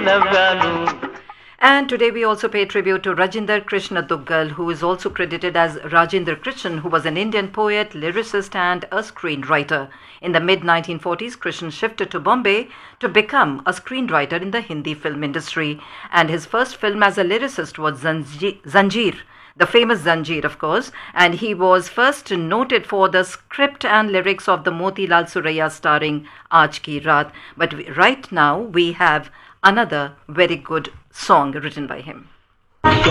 నవ్వాను. And today we also pay tribute to Rajinder Krishna Duggal, who is also credited as Rajendra Krishan, who was an Indian poet, lyricist and a screenwriter. In the mid-1940s, Krishan shifted to Bombay to become a screenwriter in the Hindi film industry. And his first film as a lyricist was Zanjeer, the famous Zanjeer, of course. And he was first noted for the script and lyrics of the Motilal Suraiya starring Aaj Ki Raat. But right now we have another very good song written by him.